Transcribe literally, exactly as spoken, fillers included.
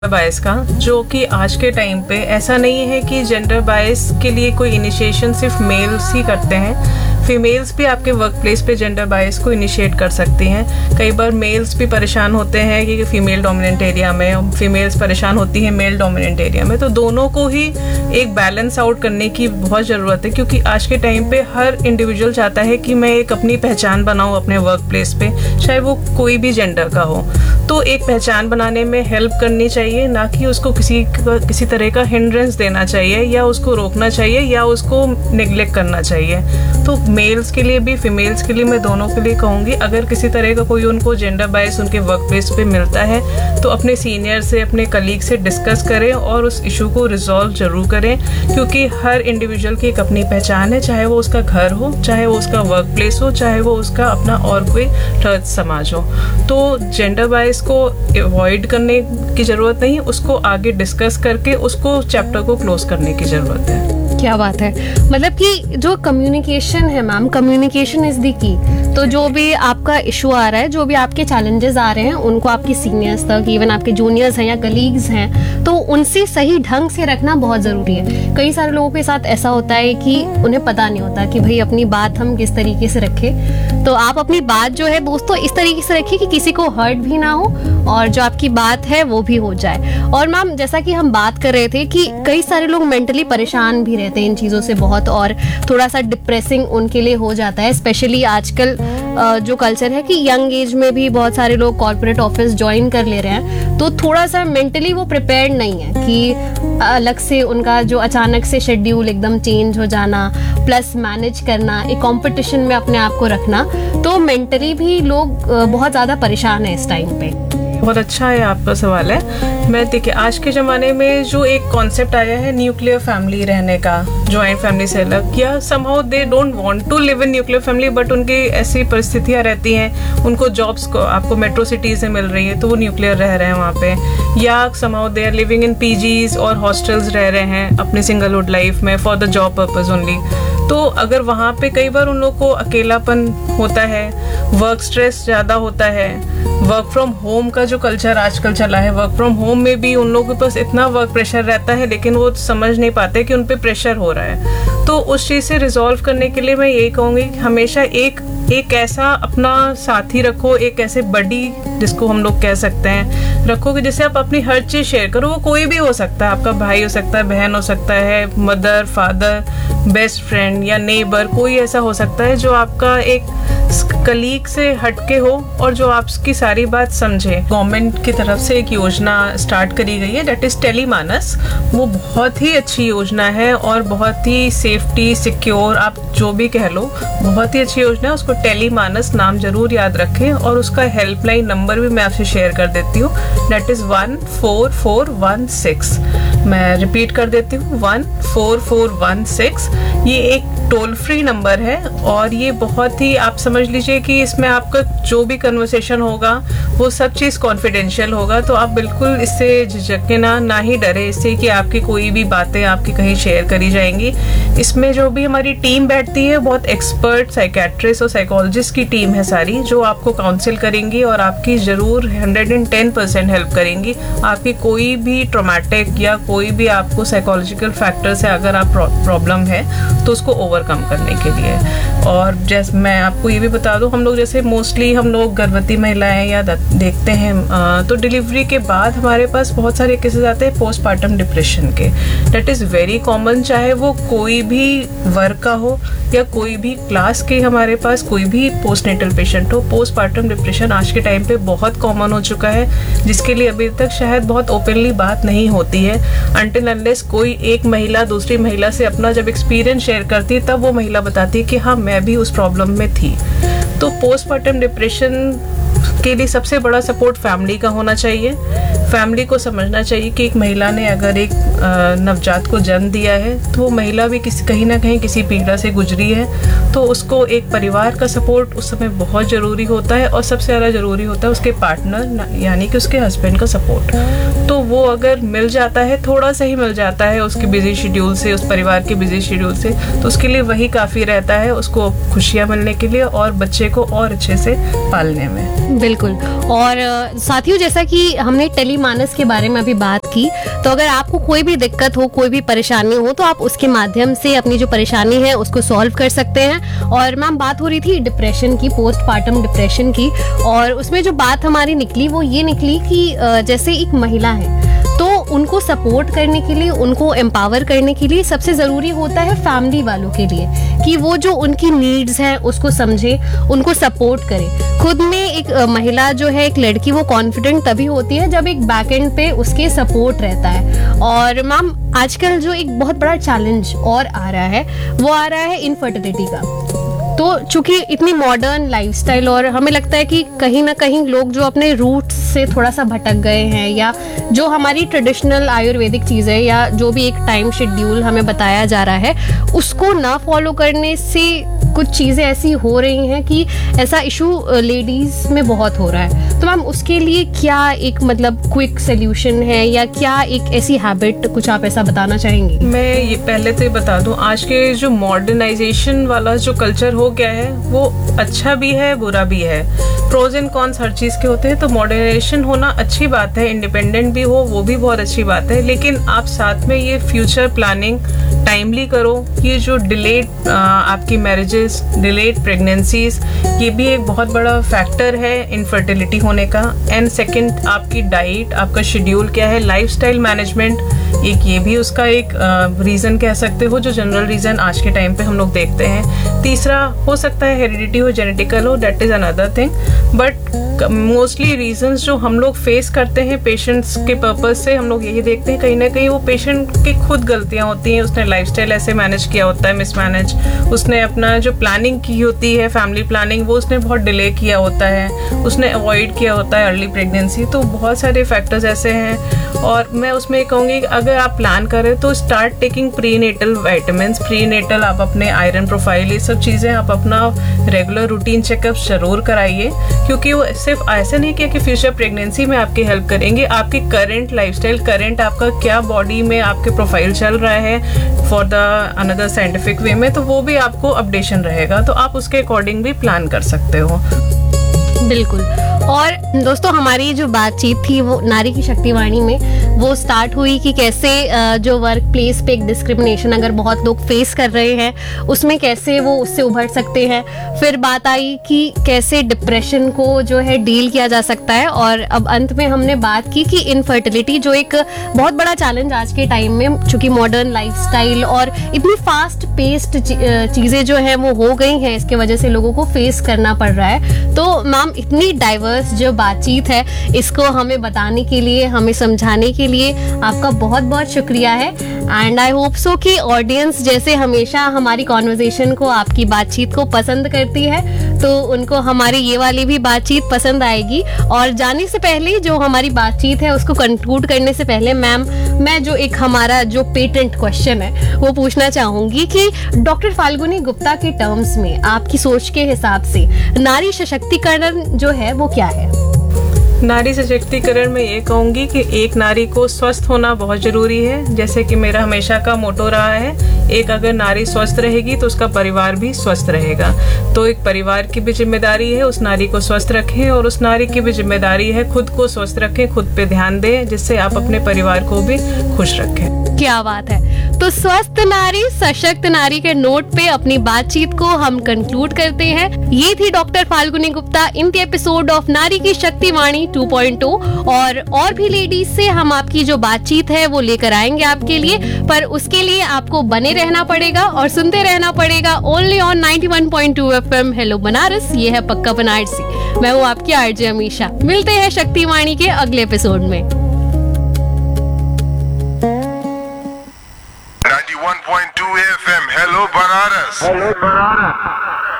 बायस का, जो कि आज के टाइम पे ऐसा नहीं है कि जेंडर बायस के लिए कोई इनिशिएशन सिर्फ मेल्स ही करते हैं। फीमेल्स भी आपके वर्क प्लेस पे जेंडर बायस को इनिशिएट कर सकती हैं। कई बार मेल्स भी परेशान होते हैं कि फीमेल डोमिनेंट एरिया में, और फीमेल्स परेशान होती हैं मेल डोमिनेंट एरिया में। तो दोनों को ही एक बैलेंस आउट करने की बहुत ज़रूरत है, क्योंकि आज के टाइम पे हर इंडिविजुअल चाहता है कि मैं एक अपनी पहचान बनाऊँ अपने वर्क प्लेस पे, चाहे वो कोई भी जेंडर का हो। तो एक पहचान बनाने में हेल्प करनी चाहिए, ना कि उसको किसी किसी तरह का हिंड्रेंस देना चाहिए या उसको रोकना चाहिए या उसको नेग्लेक्ट करना चाहिए। तो मेल्स के लिए भी फीमेल्स के लिए मैं दोनों के लिए कहूँगी, अगर किसी तरह का कोई उनको जेंडर बायस उनके वर्क प्लेस पे मिलता है तो अपने सीनियर से, अपने कलीग से डिस्कस करें और उस इशू को रिजॉल्व जरूर करें, क्योंकि हर इंडिविजुअल की एक अपनी पहचान है, चाहे वो उसका घर हो, चाहे वो उसका वर्क प्लेस हो, चाहे वो उसका अपना और कोई थर्ड समाज हो। तो जेंडर बायस को अवॉइड करने की ज़रूरत नहीं, उसको आगे डिस्कस करके उसको चैप्टर को क्लोज करने की ज़रूरत है। क्या बात है, मतलब कि जो कम्युनिकेशन है ma'am, communication is the key. तो जो भी आपका इशू आ रहा है, जो भी आपके चैलेंजेस आ रहे हैं, उनको आपके सीनियर्स तक, इवन आपके जूनियर्स हैं या कलीग्स हैं, तो उनसे सही ढंग से रखना बहुत ज़रूरी है। कई सारे लोगों के साथ ऐसा होता है कि उन्हें पता नहीं होता कि भाई अपनी बात हम किस तरीके से रखें। तो आप अपनी बात जो है दोस्तों इस तरीके से रखिए कि किसी को हर्ट भी ना हो और जो आपकी बात है वो भी हो जाए। और मैम जैसा कि हम बात कर रहे थे कि कई सारे लोग मेंटली परेशान भी रहते हैं इन चीज़ों से बहुत, और थोड़ा सा डिप्रेसिंग उनके लिए हो जाता है। स्पेशली आजकल जो कल्चर है कि यंग एज में भी बहुत सारे लोग कॉर्पोरेट ऑफिस ज्वाइन कर ले रहे हैं, तो थोड़ा सा मेंटली वो प्रिपेयर्ड नहीं है कि अलग से उनका जो अचानक से शेड्यूल एकदम चेंज हो जाना, प्लस मैनेज करना, एक कंपटीशन में अपने आप को रखना, तो मेंटली भी लोग बहुत ज़्यादा परेशान है इस टाइम पे। बहुत अच्छा है आपका सवाल है। मैं देखिए, आज के ज़माने में जो एक कॉन्सेप्ट आया है न्यूक्लियर फैमिली रहने का, जॉइंट फैमिली से अलग, या somehow they don't want to live in nuclear family, but उनकी ऐसी परिस्थितियाँ रहती हैं, उनको जॉब्स को आपको मेट्रो सिटीज़ से मिल रही है तो वो न्यूक्लियर रह रहे हैं वहाँ पे, या somehow they are living in PGs और हॉस्टल्स रह रहे हैं अपनी सिंगलहुड लाइफ में for the job purpose only. तो अगर वहाँ पे कई बार उन लोग को अकेलापन होता है, वर्क स्ट्रेस ज़्यादा होता है, वर्क फ्रॉम होम का जो कल्चर आजकल चला है, वर्क फ्रॉम होम में भी उन लोगों के पास इतना वर्क प्रेशर रहता है, लेकिन वो समझ नहीं पाते कि उन पे प्रेशर हो रहा है। तो उस चीज़ से रिजॉल्व करने के लिए मैं यही कहूँगी कि हमेशा एक एक ऐसा अपना साथी रखो, एक ऐसे बडी जिसको हम लोग कह सकते हैं रखो, कि जिससे आप अपनी हर चीज़ शेयर करो। वो कोई भी हो सकता है, आपका भाई हो सकता है, बहन हो सकता है, मदर, फादर, बेस्ट फ्रेंड या नेबर, कोई ऐसा हो सकता है जो आपका एक कलीग से हटके हो और जो आपकी सारी बात समझे। गवर्नमेंट की तरफ से एक योजना स्टार्ट करी गई है, डेट इज टेलीमानस। वो बहुत ही अच्छी योजना है और बहुत ही सेफ्टी सिक्योर, आप जो भी कह लो, बहुत ही अच्छी योजना है। उसको टेलीमानस नाम जरूर याद रखें, और उसका हेल्पलाइन नंबर भी मैं आपसे शेयर कर देती हूँ, date is one four four one six. मैं रिपीट कर देती हूँ, one four four one six. ये एक टोल फ्री नंबर है और ये बहुत ही, आप समझ लीजिए कि इसमें आपका जो भी कन्वर्सेशन होगा वो सब चीज़ कॉन्फिडेंशियल होगा। तो आप बिल्कुल इससे झिझके ना ना ही डरे इससे कि आपकी कोई भी बातें आपकी कहीं शेयर करी जाएंगी। इसमें जो भी हमारी टीम बैठती है, बहुत एक्सपर्ट साइकेट्रिस्ट और साइकोलॉजिस्ट की टीम है सारी, जो आपको काउंसिल करेंगी और आपकी ज़रूर hundred and ten percent help करेंगी। आपकी कोई भी ट्रोमेटिक या कोई भी आपको साइकोलॉजिकल फैक्टर से अगर आप प्रॉब्लम है तो उसको ओवरकम करने के लिए। और जैसे मैं आपको ये भी बता दूं, हम लोग जैसे मोस्टली हम लोग गर्भवती महिलाएं या देखते हैं, तो डिलीवरी के बाद हमारे पास बहुत सारे केसेस आते हैं पोस्टपार्टम डिप्रेशन के। दैट इज़ वेरी कॉमन, चाहे वो कोई भी वर्ग का हो या कोई भी क्लास के हमारे पास कोई भी पोस्टनेटल पेशेंट हो। पोस्टपार्टम डिप्रेशन आज के टाइम पे बहुत कॉमन हो चुका है, जिसके लिए अभी तक शायद बहुत ओपनली बात नहीं होती है। अनटिल अनलेस कोई एक महिला दूसरी महिला से अपना जब एक्सपीरियंस शेयर करती है, तब वो महिला बताती है कि हाँ मैं भी उस प्रॉब्लम में थी। तो पोस्टपार्टम डिप्रेशन के लिए सबसे बड़ा सपोर्ट फैमिली का होना चाहिए। फैमिली को समझना चाहिए कि एक महिला ने अगर एक नवजात को जन्म दिया है तो वो महिला भी किसी कहीं ना कहीं किसी पीड़ा से गुजरी है, तो उसको एक परिवार का सपोर्ट उस समय बहुत ज़रूरी होता है। और सबसे ज़्यादा ज़रूरी होता है उसके पार्टनर यानी कि उसके हस्बैंड का सपोर्ट। तो वो अगर मिल जाता है, थोड़ा सा ही मिल जाता है उसके बिजी शेड्यूल से, उस परिवार के बिजी शेड्यूल से, तो उसके लिए वही काफ़ी रहता है उसको खुशियाँ मिलने के लिए और बच्चे को और अच्छे से पालने में। बिल्कुल। और साथियों, जैसा कि हमने टेली मानस के बारे में अभी बात की, तो अगर आपको कोई भी दिक्कत हो, कोई भी परेशानी हो, तो आप उसके माध्यम से अपनी जो परेशानी है उसको सॉल्व कर सकते हैं। और मैम बात हो रही थी डिप्रेशन की, पोस्टपार्टम डिप्रेशन की, और उसमें जो बात हमारी निकली वो ये निकली कि जैसे एक महिला है तो उनको सपोर्ट करने के लिए, उनको एम्पावर करने के लिए सबसे ज़रूरी होता है फैमिली वालों के लिए कि वो जो उनकी नीड्स हैं उसको समझे, उनको सपोर्ट करे। खुद में एक महिला जो है, एक लड़की, वो कॉन्फिडेंट तभी होती है जब एक बैक एंड पे उसके सपोर्ट रहता है। और मैम आजकल जो एक बहुत बड़ा चैलेंज और आ रहा है वो आ रहा है इनफर्टिलिटी का। तो चूंकि इतनी मॉडर्न लाइफस्टाइल, और हमें लगता है कि कहीं ना कहीं लोग जो अपने रूट्स से थोड़ा सा भटक गए हैं, या जो हमारी ट्रेडिशनल आयुर्वेदिक चीज़ें या जो भी एक टाइम शेड्यूल हमें बताया जा रहा है उसको ना फॉलो करने से कुछ चीज़ें ऐसी हो रही हैं कि ऐसा इशू लेडीज़ में बहुत हो रहा है। तो मैम उसके लिए क्या एक मतलब क्विक सोल्यूशन है, या क्या एक ऐसी हैबिट, कुछ आप ऐसा बताना चाहेंगी? मैं ये पहले तो ये बता दूं, आज के जो मॉडर्नाइजेशन वाला जो कल्चर हो गया है वो अच्छा भी है, बुरा भी है। प्रोज एंड कॉन्स हर चीज़ के होते हैं। तो मॉडर्नाइजेशन होना अच्छी बात है, इंडिपेंडेंट भी हो वो भी बहुत अच्छी बात है, लेकिन आप साथ में ये फ्यूचर प्लानिंग टाइमली करो। ये जो डिलेड आपकी मैरिजेस, डिलेड प्रेगनेंसीज, ये भी एक बहुत बड़ा फैक्टर है इनफर्टिलिटी होने का। एंड सेकंड, आपकी डाइट, आपका शेड्यूल क्या है, लाइफस्टाइल मैनेजमेंट, एक ये भी उसका एक रीज़न कह सकते हो, जो जनरल रीज़न आज के टाइम पे हम लोग देखते हैं। तीसरा हो सकता है हेरिडिटी हो, जेनेटिकल हो, that is another thing, but mostly reasons जो हम लोग फेस करते हैं पेशेंट्स के पर्पज से, हम लोग यही देखते हैं कहीं ना कहीं वो पेशेंट की खुद गलतियां होती हैं। उसने लाइफस्टाइल ऐसे मैनेज किया होता है, मिसमैनेज, उसने अपना जो प्लानिंग की होती है, फैमिली प्लानिंग, वो उसने बहुत डिले किया होता है, उसने अवॉइड किया होता है अर्ली प्रेगनेंसी। तो बहुत सारे फैक्टर्स ऐसे हैं। और मैं उसमें कहूँगी अगर आप प्लान करें तो start taking pre natal vitamin, pre natal आप अपने आयरन प्रोफाइल, ये सब चीज़ें आप अपना रेगुलर रूटीन चेकअप जरूर कराइए, क्योंकि वो सिर्फ ऐसा नहीं किया कि फ्यूचर प्रेगनेंसी में आपकी हेल्प करेंगे, आपकी करंट लाइफस्टाइल, करंट आपका क्या बॉडी में आपके प्रोफाइल चल रहा है for the another scientific way में, तो वो भी आपको अपडेशन रहेगा, तो आप उसके अकॉर्डिंग भी प्लान कर सकते हो। बिल्कुल। और दोस्तों हमारी जो बातचीत थी वो नारी की शक्तिवाणी में वो स्टार्ट हुई कि कैसे जो वर्क प्लेस पे एक डिस्क्रिमिनेशन अगर बहुत लोग फेस कर रहे हैं उसमें कैसे वो उससे उभर सकते हैं। फिर बात आई कि कैसे डिप्रेशन को जो है डील किया जा सकता है, और अब अंत में हमने बात की कि इनफर्टिलिटी जो एक बहुत बड़ा चैलेंज आज के टाइम में, चूंकि मॉडर्न लाइफस्टाइल और इतनी फास्ट पेस्ड चीज़ें जो हैं वो हो गई हैं, इसके वजह से लोगों को फेस करना पड़ रहा है। तो मैम इतनी डाइवर्स जो बातचीत है इसको हमें बताने के लिए, हमें समझाने के लिए आपका बहुत बहुत शुक्रिया है। एंड आई होप सो कि ऑडियंस जैसे हमेशा हमारी कॉन्वर्जेशन को, आपकी बातचीत को पसंद करती है, तो उनको हमारी ये वाली भी बातचीत पसंद आएगी। और जाने से पहले, जो हमारी बातचीत है उसको कंक्लूड करने से पहले मैम, मैं जो एक हमारा जो पेटेंट क्वेश्चन है वो पूछना चाहूंगी कि डॉक्टर फाल्गुनी गुप्ता के टर्म्स में, आपकी सोच के हिसाब से नारी सशक्तिकरण जो है वो क्या है? नारी सशक्तिकरण में ये कहूँगी कि एक नारी को स्वस्थ होना बहुत ज़रूरी है, जैसे कि मेरा हमेशा का मोटो रहा है, एक अगर नारी स्वस्थ रहेगी तो उसका परिवार भी स्वस्थ रहेगा। तो एक परिवार की भी जिम्मेदारी है उस नारी को स्वस्थ रखें, और उस नारी की भी जिम्मेदारी है खुद को स्वस्थ रखें, खुद पे ध्यान दें, जिससे आप अपने परिवार को भी खुश रखें। क्या बात है। तो स्वस्थ नारी सशक्त नारी के नोट पे अपनी बातचीत को हम कंक्लूड करते हैं। ये थी doctor Falguni Gupta in the episode of नारी की शक्तिवाणी टू पॉइंट ओ, और और भी लेडीज से हम आपकी जो बातचीत है वो लेकर आएंगे आपके लिए, पर उसके लिए आपको बने रहना पड़ेगा और सुनते रहना पड़ेगा only on ninety one point two FM hello Banaras. ये है पक्का बनारसी। मैं हूँ आपकी आरजे अमीशा। मिलते हैं शक्तिवाणी के अगले एपिसोड में। Ninety one point two F M hello Banaras. Hello Banaras.